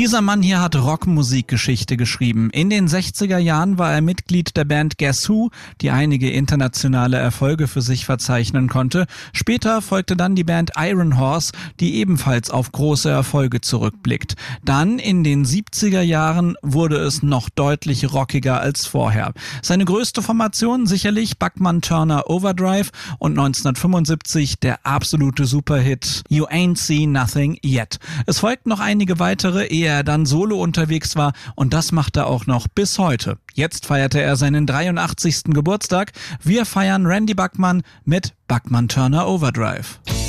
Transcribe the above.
Dieser Mann hier hat Rockmusikgeschichte geschrieben. In den 60er Jahren war er Mitglied der Band Guess Who, die einige internationale Erfolge für sich verzeichnen konnte. Später folgte dann die Band Iron Horse, die ebenfalls auf große Erfolge zurückblickt. Dann in den 70er Jahren wurde es noch deutlich rockiger als vorher. Seine größte Formation sicherlich Bachman-Turner Overdrive und 1975 der absolute Superhit You Ain't Seen Nothing Yet. Es folgten noch einige weitere, ehe er dann solo unterwegs war, und das macht er auch noch bis heute. Jetzt feierte er seinen 83. Geburtstag. Wir feiern Randy Bachman mit Bachman-Turner Overdrive.